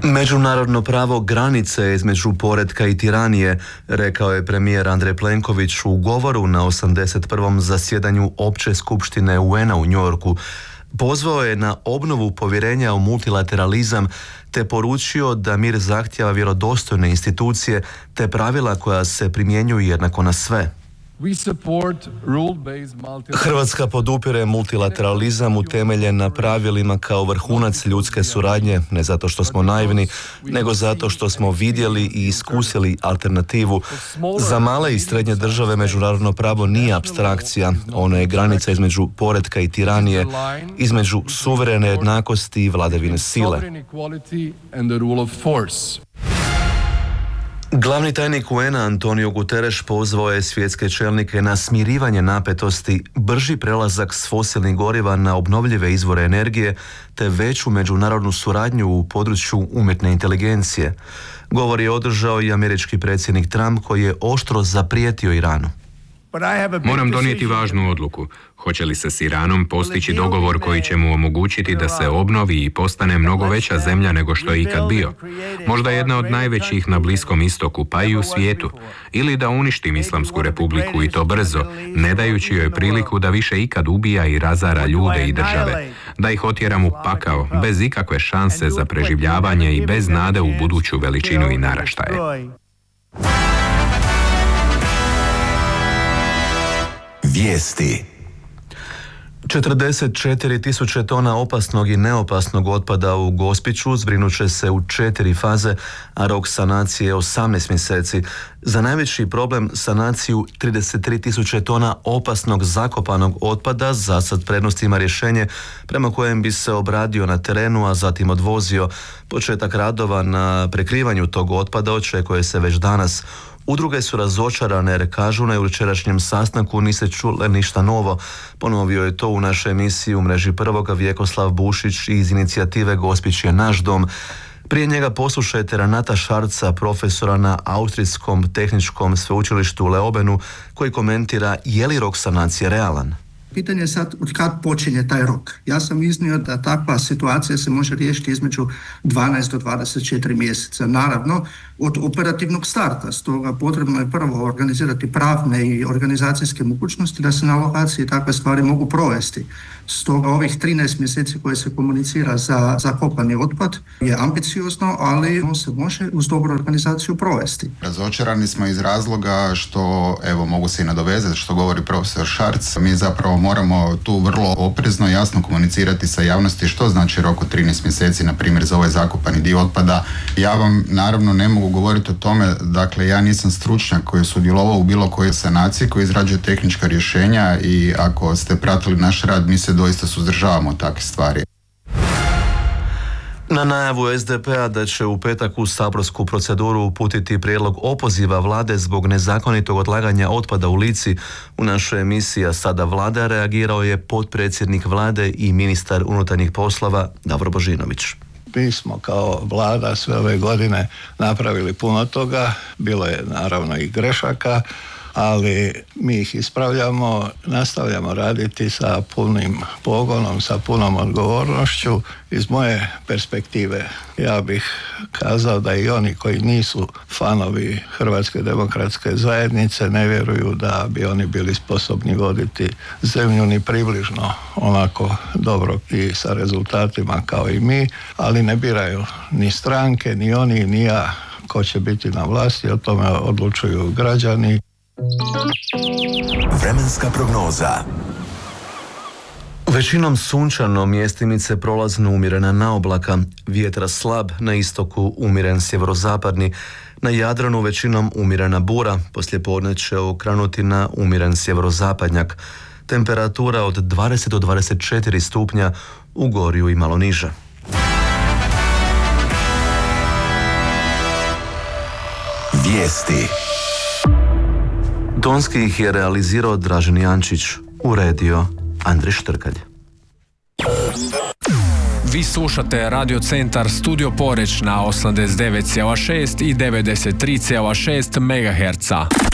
Međunarodno pravo granice između poretka i tiranije, rekao je premijer Andrej Plenković u govoru na 81. zasjedanju Opće skupštine UN-a u Njujorku. Pozvao je na obnovu povjerenja u multilateralizam te poručio da mir zahtijeva vjerodostojne institucije te pravila koja se primjenjuju jednako na sve. Hrvatska podupire multilateralizam utemeljen na pravilima kao vrhunac ljudske suradnje, ne zato što smo naivni, nego zato što smo vidjeli i iskusili alternativu. Za male i srednje države međunarodno pravo nije apstrakcija, ono je granica između poretka i tiranije, između suverene jednakosti i vladavine sile. Glavni tajnik UN-a Antonio Guterres pozvao je svjetske čelnike na smirivanje napetosti, brži prelazak s fosilnih goriva na obnovljive izvore energije te veću međunarodnu suradnju u području umjetne inteligencije. Govor je održao i američki predsjednik Trump koji je oštro zaprijetio Iranu. Moram donijeti važnu odluku. Hoće li se s Iranom postići dogovor koji će mu omogućiti da se obnovi i postane mnogo veća zemlja nego što je ikad bio? Možda jedna od najvećih na Bliskom istoku, pa i u svijetu. Ili da uništim Islamsku republiku i to brzo, ne dajući joj priliku da više ikad ubija i razara ljude i države. Da ih otjeram u pakao, bez ikakve šanse za preživljavanje i bez nade u buduću veličinu i naraštaje. Vijesti. 44.000 tona opasnog i neopasnog otpada u Gospiću zbrinut će se u 4 faze, a rok sanacije je 18 mjeseci. Za najveći problem sanaciju 33.000 tona opasnog zakopanog otpada za sad prednost ima rješenje prema kojem bi se obradio na terenu, a zatim odvozio. Početak radova na prekrivanju tog otpada očekuje se već danas. Udruge su razočarane jer kažu na jučerašnjem sastanku nije se čule ništa novo. Ponovio je to u našoj emisiji u mreži Prvoga Vjekoslav Bušić iz inicijative Gospić je naš dom. Prije njega poslušajte Renata Šarca, profesora na Austrijskom tehničkom sveučilištu u Leobenu, koji komentira je li rok sanacije realan. Pitanje je sad od kad počinje taj rok. Ja sam iznio da takva situacija se može riješiti između 12 do 24 mjeseca. Naravno, od operativnog starta. Stoga potrebno je prvo organizirati pravne i organizacijske mogućnosti da se na lokaciji takve stvari mogu provesti. Stoga ovih 13 mjeseci koje se komunicira za zakopani otpad je ambiciozno, ali on se može uz dobru organizaciju provesti. Razočarani smo iz razloga što, evo mogu se i nadovezati što govori profesor Šarc, mi zapravo moramo tu vrlo oprezno i jasno komunicirati sa javnosti što znači rok od 13 mjeseci, na primjer za ovaj zakopani dio otpada. Ja vam naravno ne mogu govoriti o tome, dakle ja nisam stručnjak koji je sudjelovao u bilo kojoj sanaciji, koji izrađuje tehnička rješenja i ako ste pratili naš rad, mi se doista suzdržavamo takve stvari. Na najavu SDP-a da će u petak u saborsku proceduru uputiti prijedlog opoziva vlade zbog nezakonitog odlaganja otpada u Lici, u našoj emisiji A sada vlada reagirao je potpredsjednik vlade i ministar unutarnjih poslova Davor Božinović. Mi smo kao vlada sve ove godine napravili puno toga, bilo je naravno i grešaka, ali mi ih ispravljamo, nastavljamo raditi sa punim pogonom, sa punom odgovornošću. Iz moje perspektive ja bih kazao da i oni koji nisu fanovi Hrvatske demokratske zajednice ne vjeruju da bi oni bili sposobni voditi zemlju ni približno onako dobro i sa rezultatima kao i mi, ali ne biraju ni stranke, ni oni, ni ja ko će biti na vlasti, o tome odlučuju građani. Vremenska prognoza. Većinom sunčano, mjestimice prolazno umjerena naoblaka, vjetra slab, na istoku umjeren sjeverozapadni, na Jadranu većinom umjerena bura, poslijepodne će okrenuti na umjeren sjeverozapadnjak. Temperatura od 20 do 24 stupnja, u Gorju i malo niže. Vijesti. Tonski ih je realizirao Dražen Jančić, uredio Andrej Štrkalj. Vi slušate Radio Centar Studio Poreć na 89,6 i 93,6 MHz.